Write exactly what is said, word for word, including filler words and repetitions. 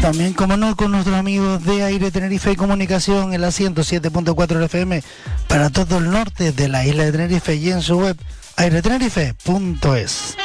También, como no, con nuestros amigos de Aire Tenerife y Comunicación en la ciento siete punto cuatro F M para todo el norte de la isla de Tenerife y en su web aire tenerife punto es.